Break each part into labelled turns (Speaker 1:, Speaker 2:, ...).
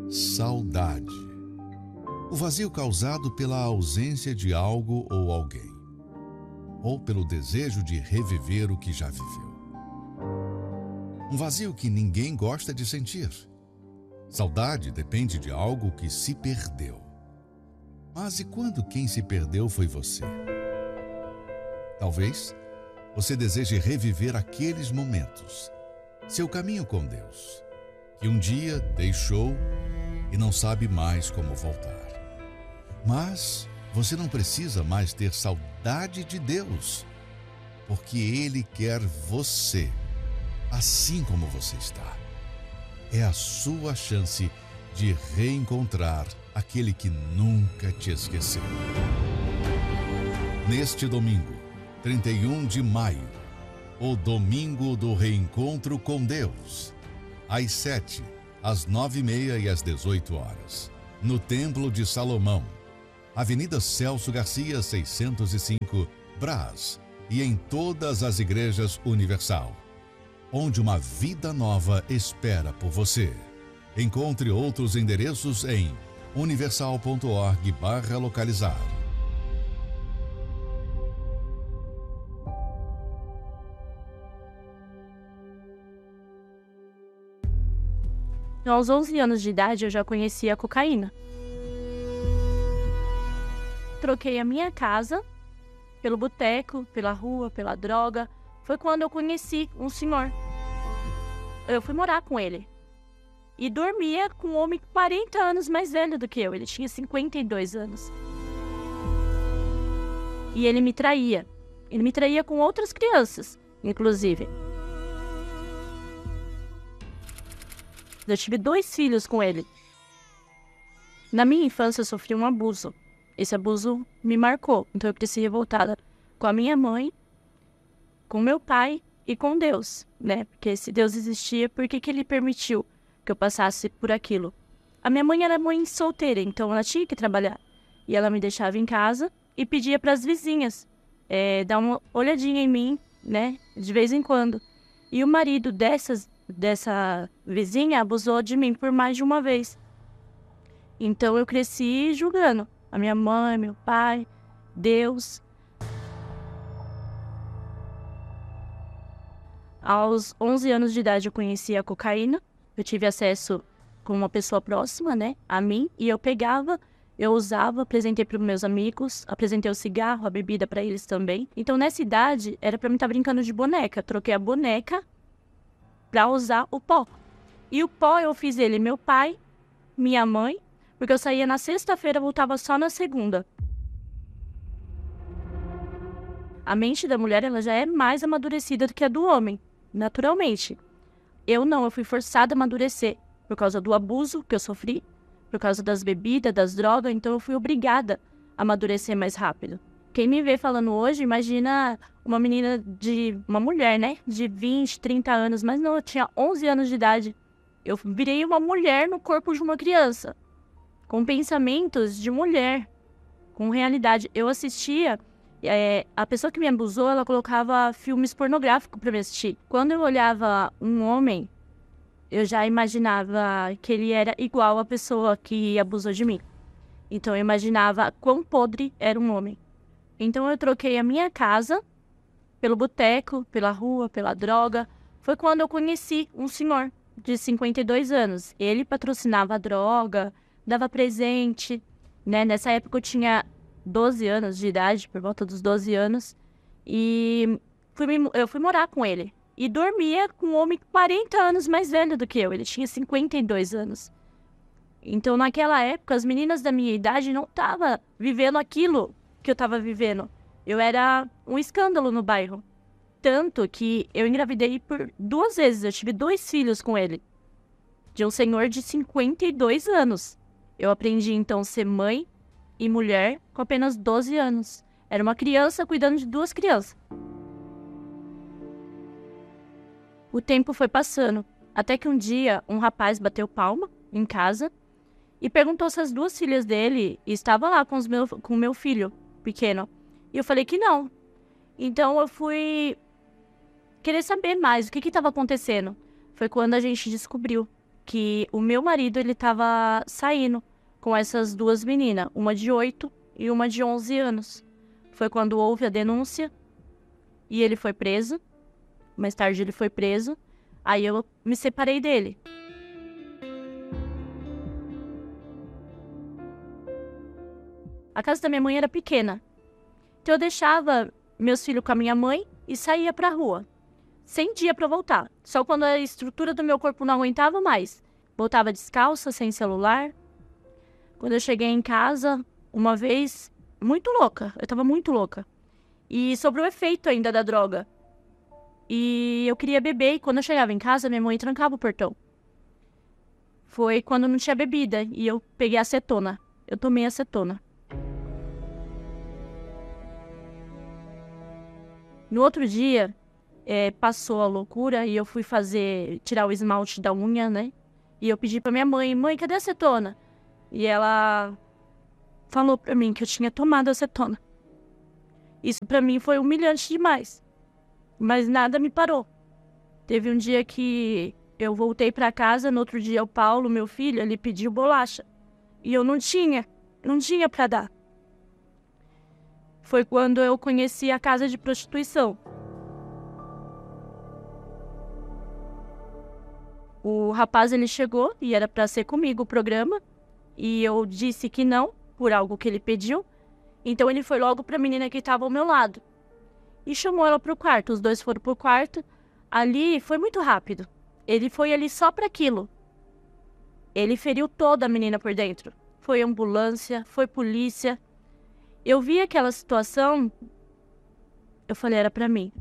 Speaker 1: Saudade. O vazio causado pela ausência de algo ou alguém, ou pelo desejo de reviver o que já viveu. Um vazio que ninguém gosta de sentir. Saudade depende de algo que se perdeu. Mas e quando quem se perdeu foi você? Talvez você deseje reviver aqueles momentos, seu caminho com Deus, que um dia deixou e não sabe mais como voltar. Mas você não precisa mais ter saudade de Deus, porque Ele quer você, assim como você está. É a sua chance de reencontrar aquele que nunca te esqueceu. Neste domingo, 31 de maio, o domingo do reencontro com Deus, às 7, às 9h30 e às 18 horas, no Templo de Salomão, Avenida Celso Garcia, 605, Brás, e em todas as igrejas Universal, onde uma vida nova espera por você. Encontre outros endereços em universal.org/localizar.
Speaker 2: Aos 11 anos de idade, eu já conhecia a cocaína. Troquei a minha casa pelo boteco, pela rua, pela droga. Foi quando eu conheci um senhor. Eu fui morar com ele. E dormia com um homem 40 anos mais velho do que eu. Ele tinha 52 anos. E ele me traía. Ele me traía com outras crianças, inclusive. Eu tive 2 filhos com ele. Na minha infância, eu sofri um abuso. Esse abuso me marcou. Então, eu cresci revoltada com a minha mãe, com meu pai e com Deus, né? Porque se Deus existia, por que ele permitiu que eu passasse por aquilo? A minha mãe era mãe solteira, então ela tinha que trabalhar. E ela me deixava em casa e pedia para as vizinhas dar uma olhadinha em mim, né? De vez em quando. E o marido dessa vizinha abusou de mim por mais de uma vez. Então eu cresci julgando a minha mãe, meu pai, Deus. Aos 11 anos de idade eu conheci a cocaína. Eu tive acesso com uma pessoa próxima, né, a mim. E eu pegava, eu usava, apresentei para os meus amigos, apresentei o cigarro, a bebida para eles também. Então nessa idade era para mim estar brincando de boneca. Troquei a boneca para usar o pó. E o pó eu fiz ele, meu pai, minha mãe, porque eu saía na sexta-feira e voltava só na segunda. A mente da mulher, ela já é mais amadurecida do que a do homem, naturalmente. Eu não, eu fui forçada a amadurecer por causa do abuso que eu sofri, por causa das bebidas, das drogas, então eu fui obrigada a amadurecer mais rápido. Quem me vê falando hoje, imagina uma mulher, né, de 20, 30 anos, mas não, eu tinha 11 anos de idade. Eu virei uma mulher no corpo de uma criança, com pensamentos de mulher, com realidade. Eu assistia, a pessoa que me abusou, ela colocava filmes pornográficos para me assistir. Quando eu olhava um homem, eu já imaginava que ele era igual à pessoa que abusou de mim. Então eu imaginava quão podre era um homem. Então eu troquei a minha casa pelo boteco, pela rua, pela droga. Foi quando eu conheci um senhor de 52 anos. Ele patrocinava a droga, dava presente, né? Nessa época eu tinha 12 anos de idade, por volta dos 12 anos. E eu fui morar com ele. E dormia com um homem 40 anos mais velho do que eu. Ele tinha 52 anos. Então, naquela época, as meninas da minha idade não estavam vivendo aquilo que eu estava vivendo. Eu era um escândalo no bairro. Tanto que eu engravidei por 2 vezes. Eu tive 2 filhos com ele. De um senhor de 52 anos. Eu aprendi, então, a ser mãe e mulher com apenas 12 anos. Era uma criança cuidando de 2 crianças. O tempo foi passando. Até que um dia, um rapaz bateu palma em casa e perguntou se as 2 filhas dele estavam lá com o meu filho pequeno. E eu falei que não. Então eu fui querer saber mais o que estava acontecendo. Foi quando a gente descobriu que o meu marido, ele tava saindo com essas duas meninas, uma de 8 e uma de 11 anos. Foi quando houve a denúncia e ele foi preso. Mais tarde ele foi preso. Aí eu me separei dele. A casa da minha mãe era pequena. Então eu deixava meus filhos com a minha mãe e saía pra rua. Sem dia pra voltar. Só quando a estrutura do meu corpo não aguentava mais. Voltava descalça, sem celular. Quando eu cheguei em casa, uma vez, muito louca. Eu tava muito louca. E sobre o efeito ainda da droga. E eu queria beber, e quando eu chegava em casa, minha mãe trancava o portão. Foi quando não tinha bebida, e eu peguei acetona. Eu tomei acetona. No outro dia, passou a loucura, e eu fui tirar o esmalte da unha, né? E eu pedi pra minha mãe, cadê a acetona? E ela falou pra mim que eu tinha tomado acetona. Isso pra mim foi humilhante demais. Mas nada me parou. Teve um dia que eu voltei pra casa, no outro dia o Paulo, meu filho, ele pediu bolacha. E eu não tinha pra dar. Foi quando eu conheci a casa de prostituição. O rapaz, ele chegou e era pra ser comigo o programa. E eu disse que não, por algo que ele pediu. Então ele foi logo pra menina que estava ao meu lado. E chamou ela pro quarto. Os dois foram pro quarto. Ali foi muito rápido. Ele foi ali só para aquilo. Ele feriu toda a menina por dentro. Foi ambulância, foi polícia. Eu vi aquela situação. Eu falei, era para mim.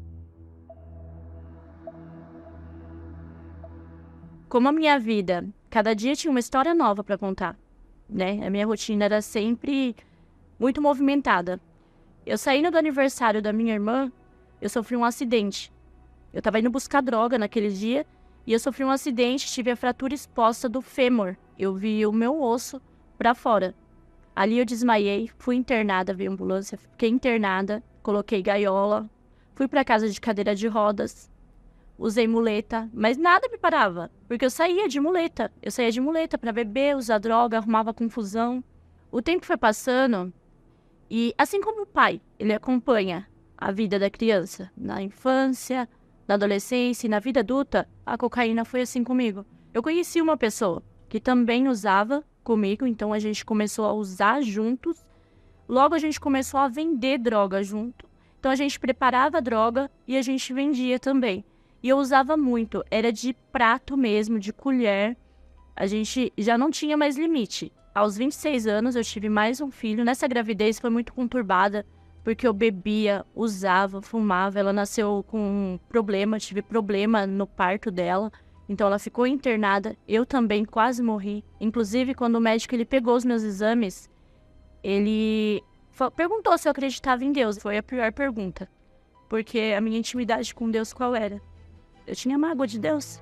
Speaker 2: Como a minha vida, cada dia tinha uma história nova para contar, né? A minha rotina era sempre muito movimentada. Eu saindo do aniversário da minha irmã, eu sofri um acidente. Eu tava indo buscar droga naquele dia e eu sofri um acidente, tive a fratura exposta do fêmur. Eu vi o meu osso pra fora. Ali eu desmaiei, fui internada, veio ambulância, fiquei internada, coloquei gaiola, fui pra casa de cadeira de rodas, usei muleta, mas nada me parava, porque eu saía de muleta. Eu saía de muleta pra beber, usar droga, arrumava confusão. O tempo foi passando. E assim como o pai, ele acompanha a vida da criança na infância, na adolescência e na vida adulta, a cocaína foi assim comigo. Eu conheci uma pessoa que também usava comigo, então a gente começou a usar juntos. Logo a gente começou a vender droga junto. Então a gente preparava a droga e a gente vendia também. E eu usava muito, era de prato mesmo, de colher. A gente já não tinha mais limite. Aos 26 anos eu tive mais um filho. Nessa gravidez foi muito conturbada, porque eu bebia, usava, fumava. Ela nasceu com um problema, tive problema no parto dela. Então ela ficou internada. Eu também quase morri. Inclusive, quando o médico ele pegou os meus exames, ele perguntou se eu acreditava em Deus. Foi a pior pergunta, porque a minha intimidade com Deus qual era? Eu tinha mágoa de Deus.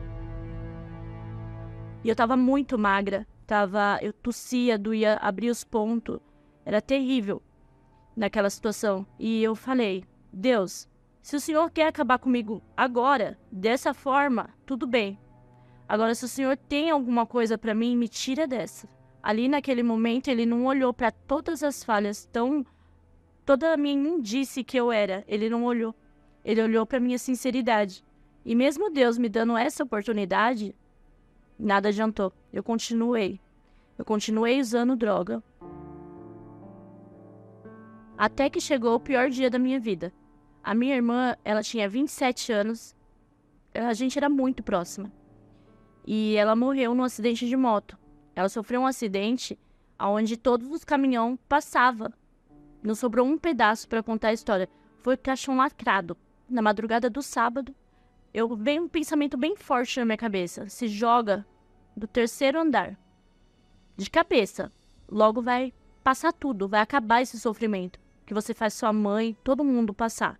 Speaker 2: E eu tava muito magra. Eu tossia, doía, abria os pontos. Era terrível naquela situação. E eu falei, Deus, se o Senhor quer acabar comigo agora, dessa forma, tudo bem. Agora, se o Senhor tem alguma coisa pra mim, me tira dessa. Ali naquele momento, ele não olhou pra todas as falhas, toda a minha imundície que eu era. Ele não olhou. Ele olhou pra minha sinceridade. E mesmo Deus me dando essa oportunidade, nada adiantou. Eu continuei usando droga. Até que chegou o pior dia da minha vida. A minha irmã, ela tinha 27 anos. A gente era muito próxima. E ela morreu num acidente de moto. Ela sofreu um acidente onde todos os caminhões passavam. Não sobrou um pedaço para contar a história. Foi caixão lacrado. Na madrugada do sábado, veio um pensamento bem forte na minha cabeça. Se joga do 3º andar. De cabeça. Logo vai passar tudo. Vai acabar esse sofrimento. Que você faz sua mãe, todo mundo passar.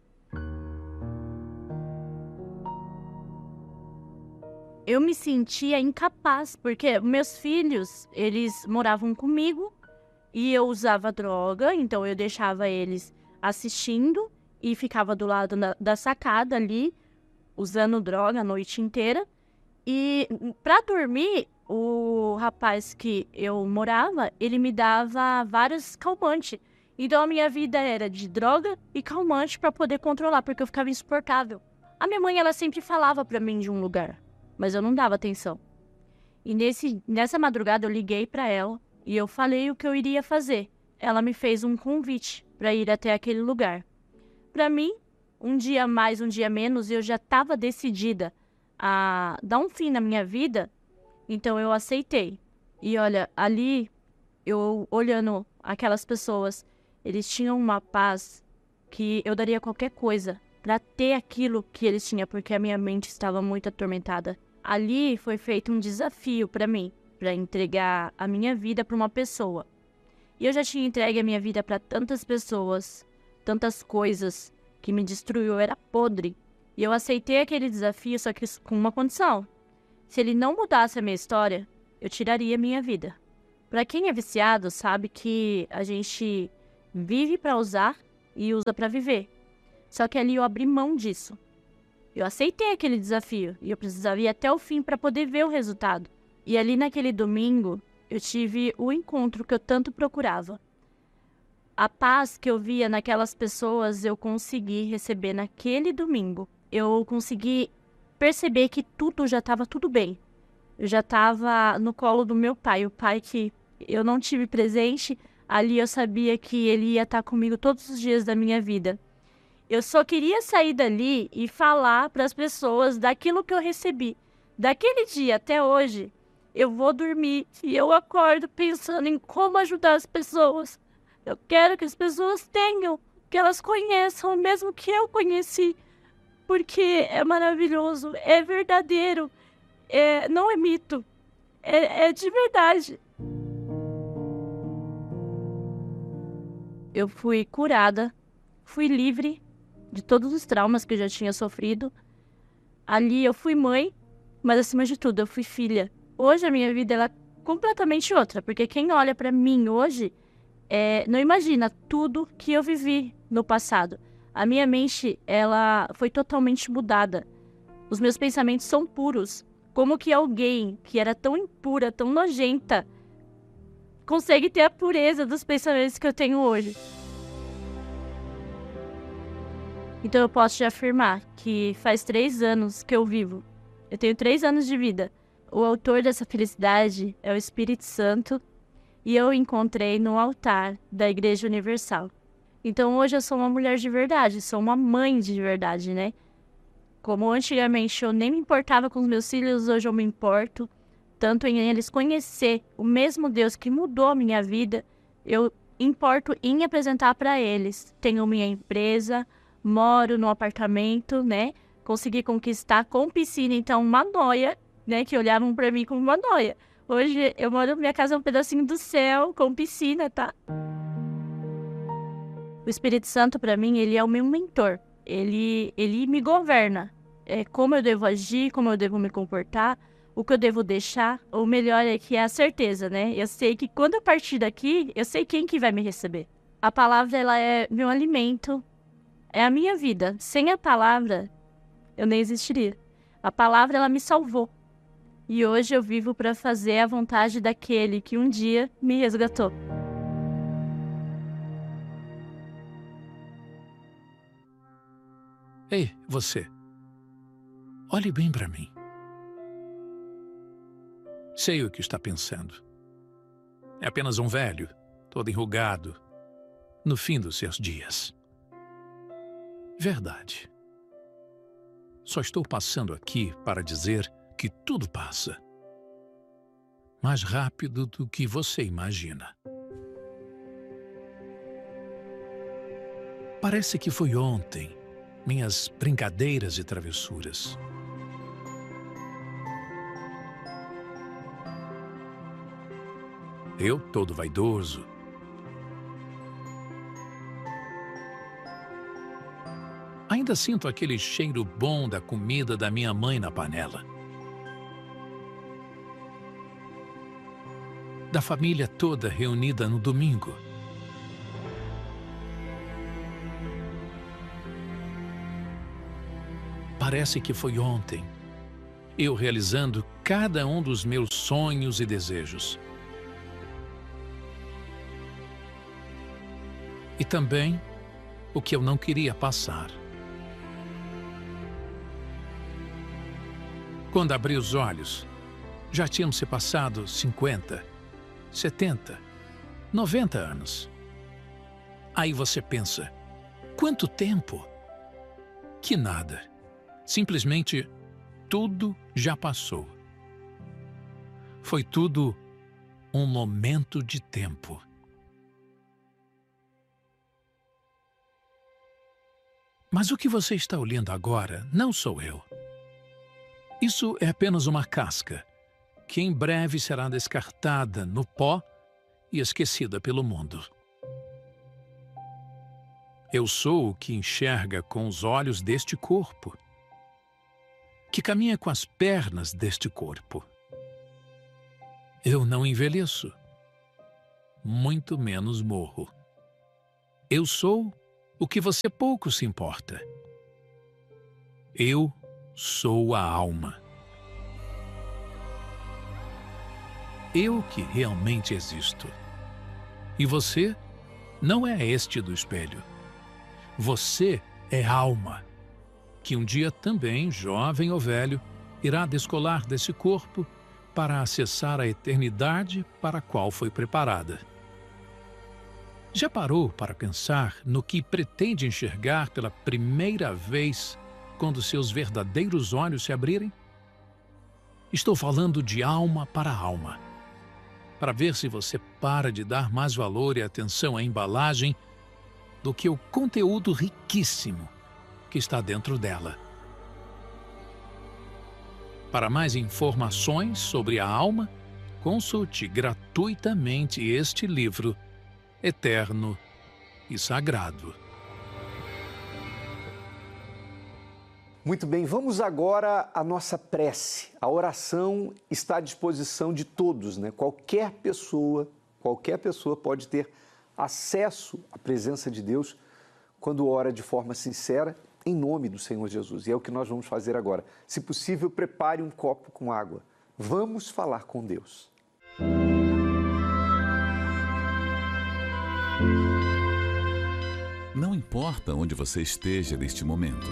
Speaker 2: Eu me sentia incapaz. Porque meus filhos, eles moravam comigo. E eu usava droga. Então eu deixava eles assistindo. E ficava do lado da sacada ali. Usando droga a noite inteira. E para dormir, o rapaz que eu morava, ele me dava vários calmantes. Então a minha vida era de droga e calmante para poder controlar, porque eu ficava insuportável. A minha mãe, ela sempre falava para mim de um lugar, mas eu não dava atenção. E nessa madrugada eu liguei para ela e eu falei o que eu iria fazer. Ela me fez um convite para ir até aquele lugar. Para mim, um dia mais, um dia menos, eu já estava decidida a dar um fim na minha vida, então eu aceitei. E olha, ali, eu olhando aquelas pessoas, eles tinham uma paz que eu daria qualquer coisa para ter aquilo que eles tinham, porque a minha mente estava muito atormentada. Ali foi feito um desafio para mim, para entregar a minha vida para uma pessoa. E eu já tinha entregue a minha vida para tantas pessoas, tantas coisas que me destruiu, eu era podre. E eu aceitei aquele desafio, só que com uma condição. Se ele não mudasse a minha história, eu tiraria a minha vida. Para quem é viciado, sabe que a gente vive para usar e usa para viver. Só que ali eu abri mão disso. Eu aceitei aquele desafio e eu precisava ir até o fim para poder ver o resultado. E ali naquele domingo, eu tive o encontro que eu tanto procurava. A paz que eu via naquelas pessoas, eu consegui receber naquele domingo. Eu consegui perceber que tudo já estava tudo bem. Eu já estava no colo do meu pai, o pai que eu não tive presente. Ali eu sabia que ele ia estar comigo todos os dias da minha vida. Eu só queria sair dali e falar para as pessoas daquilo que eu recebi. Daquele dia até hoje, eu vou dormir e eu acordo pensando em como ajudar as pessoas. Eu quero que as pessoas tenham, que elas conheçam, mesmo que eu conheci, porque é maravilhoso, é verdadeiro, não é mito, é de verdade. Eu fui curada, fui livre de todos os traumas que eu já tinha sofrido. Ali eu fui mãe, mas acima de tudo eu fui filha. Hoje a minha vida ela é completamente outra, porque quem olha pra mim hoje não imagina tudo que eu vivi no passado. A minha mente ela foi totalmente mudada. Os meus pensamentos são puros. Como que alguém que era tão impura, tão nojenta, consegue ter a pureza dos pensamentos que eu tenho hoje? Então eu posso te afirmar que faz 3 anos que eu vivo. Eu tenho 3 anos de vida. O autor dessa felicidade é o Espírito Santo e eu o encontrei no altar da Igreja Universal. Então hoje eu sou uma mulher de verdade, sou uma mãe de verdade, né? Como antigamente eu nem me importava com os meus filhos, hoje eu me importo. Tanto em eles conhecer o mesmo Deus que mudou a minha vida, eu importo em apresentar para eles. Tenho minha empresa, moro num apartamento, né? Consegui conquistar com piscina, então uma noia, né? Que olhavam para mim como uma noia. Hoje eu moro, minha casa é um pedacinho do céu, com piscina, tá? O Espírito Santo, para mim, ele é o meu mentor. Ele me governa. É como eu devo agir, como eu devo me comportar, o que eu devo deixar. O melhor é que é a certeza, né? Eu sei que quando eu partir daqui, eu sei quem que vai me receber. A palavra, ela é meu alimento, é a minha vida. Sem a palavra, eu nem existiria. A palavra, ela me salvou. E hoje eu vivo para fazer a vontade daquele que um dia me resgatou.
Speaker 3: Ei, você. Olhe bem para mim. Sei o que está pensando. É apenas um velho, todo enrugado, no fim dos seus dias. Verdade. Só estou passando aqui para dizer que tudo passa. Mais rápido do que você imagina. Parece que foi ontem, minhas brincadeiras e travessuras. Eu, todo vaidoso, ainda sinto aquele cheiro bom da comida da minha mãe na panela. Da família toda reunida no domingo. Parece que foi ontem eu realizando cada um dos meus sonhos e desejos. E também o que eu não queria passar. Quando abri os olhos, já tinham se passado 50, 70, 90 anos. Aí você pensa, quanto tempo? Que nada. Simplesmente tudo já passou. Foi tudo um momento de tempo. Mas o que você está olhando agora não sou eu. Isso é apenas uma casca, que em breve será descartada no pó e esquecida pelo mundo. Eu sou o que enxerga com os olhos deste corpo, que caminha com as pernas deste corpo. Eu não envelheço, muito menos morro. Eu sou o que você pouco se importa. Eu sou a alma. Eu que realmente existo. E você não é este do espelho. Você é alma, que um dia também, jovem ou velho, irá descolar desse corpo para acessar a eternidade para a qual foi preparada. Já parou para pensar no que pretende enxergar pela primeira vez quando seus verdadeiros olhos se abrirem? Estou falando de alma para alma, para ver se você para de dar mais valor e atenção à embalagem do que o conteúdo riquíssimo que está dentro dela. Para mais informações sobre a alma, consulte gratuitamente este livro eterno e sagrado.
Speaker 4: Muito bem, vamos agora à nossa prece. A oração está à disposição de todos, né? Qualquer pessoa pode ter acesso à presença de Deus quando ora de forma sincera, em nome do Senhor Jesus. E é o que nós vamos fazer agora. Se possível, prepare um copo com água. Vamos falar com Deus.
Speaker 5: Não importa onde você esteja neste momento.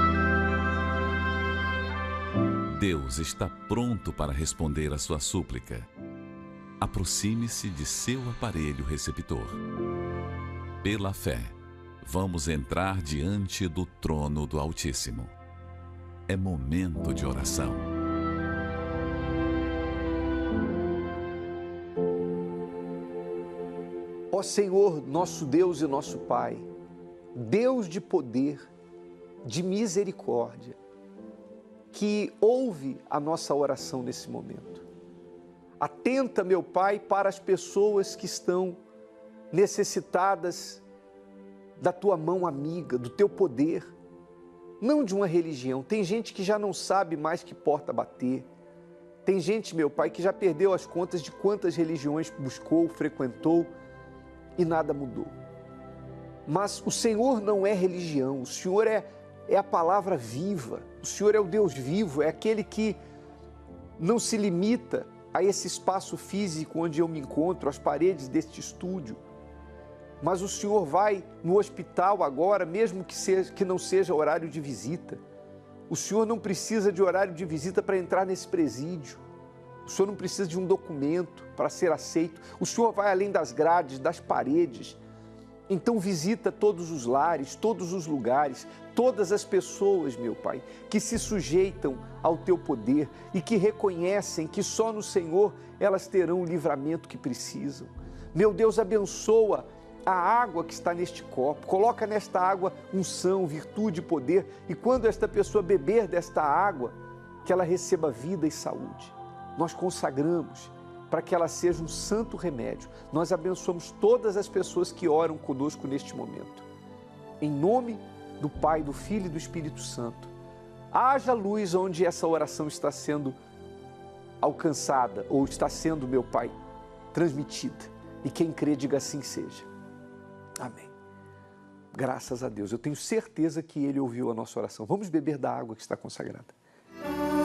Speaker 5: Deus está pronto para responder à sua súplica. Aproxime-se de seu aparelho receptor. Pela fé, vamos entrar diante do trono do Altíssimo. É momento de oração.
Speaker 4: Ó Senhor, nosso Deus e nosso Pai, Deus de poder, de misericórdia, que ouve a nossa oração nesse momento. Atenta, meu Pai, para as pessoas que estão necessitadas da Tua mão amiga, do Teu poder, não de uma religião. Tem gente que já não sabe mais que porta bater. Tem gente, meu Pai, que já perdeu as contas de quantas religiões buscou, frequentou e nada mudou. Mas o Senhor não é religião, o Senhor é a palavra viva, o Senhor é o Deus vivo, é aquele que não se limita a esse espaço físico onde eu me encontro, às paredes deste estúdio. Mas o Senhor vai no hospital agora, mesmo que não seja horário de visita. O Senhor não precisa de horário de visita para entrar nesse presídio. O Senhor não precisa de um documento para ser aceito. O Senhor vai além das grades, das paredes. Então visita todos os lares, todos os lugares, todas as pessoas, meu Pai, que se sujeitam ao Teu poder e que reconhecem que só no Senhor elas terão o livramento que precisam. Meu Deus, abençoa a água que está neste copo, coloca nesta água unção, virtude e poder, e quando esta pessoa beber desta água, que ela receba vida e saúde. Nós consagramos para que ela seja um santo remédio. Nós abençoamos todas as pessoas que oram conosco neste momento. Em nome do Pai, do Filho e do Espírito Santo, haja luz onde essa oração está sendo alcançada ou está sendo, meu Pai, transmitida. E quem crê, diga assim seja. Amém. Graças a Deus. Eu tenho certeza que Ele ouviu a nossa oração. Vamos beber da água que está consagrada.